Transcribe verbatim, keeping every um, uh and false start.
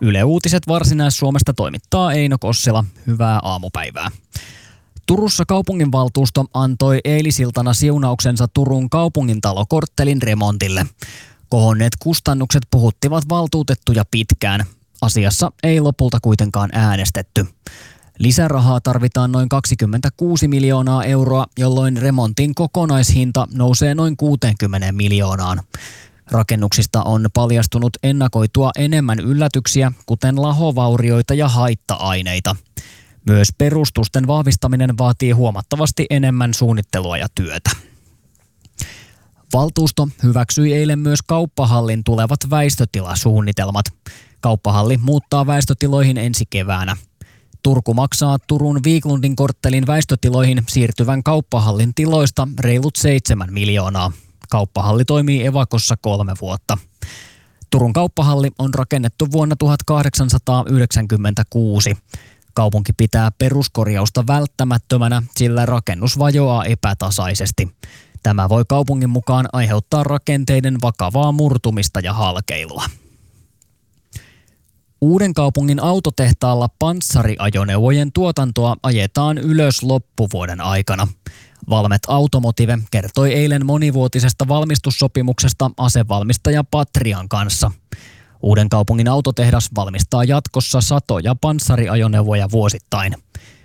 Yle Uutiset Varsinais-Suomesta toimittaa Eino Kossila. Hyvää aamupäivää. Turussa kaupunginvaltuusto antoi eilisiltana siunauksensa Turun kaupungintalokorttelin remontille. Kohonneet kustannukset puhuttivat valtuutettuja pitkään. Asiassa ei lopulta kuitenkaan äänestetty. Lisärahaa tarvitaan noin kaksikymmentäkuusi miljoonaa euroa, jolloin remontin kokonaishinta nousee noin kuusikymmentä miljoonaan. Rakennuksista on paljastunut ennakoitua enemmän yllätyksiä, kuten lahovaurioita ja haitta-aineita. Myös perustusten vahvistaminen vaatii huomattavasti enemmän suunnittelua ja työtä. Valtuusto hyväksyi eilen myös kauppahallin tulevat väistötilasuunnitelmat. Kauppahalli muuttaa väistötiloihin ensi keväänä. Turku maksaa Turun Viiklundin korttelin väistötiloihin siirtyvän kauppahallin tiloista reilut seitsemän miljoonaa. Kauppahalli toimii evakossa kolme vuotta. Turun kauppahalli on rakennettu vuonna tuhatkahdeksansataayhdeksänkymmentäkuusi. Kaupunki pitää peruskorjausta välttämättömänä, sillä rakennus vajoaa epätasaisesti. Tämä voi kaupungin mukaan aiheuttaa rakenteiden vakavaa murtumista ja halkeilua. Uudenkaupungin autotehtaalla panssariajoneuvojen tuotantoa ajetaan ylös loppuvuoden aikana. Valmet Automotive kertoi eilen monivuotisesta valmistussopimuksesta asevalmistaja Patrian kanssa. Uudenkaupungin autotehdas valmistaa jatkossa satoja panssariajoneuvoja vuosittain.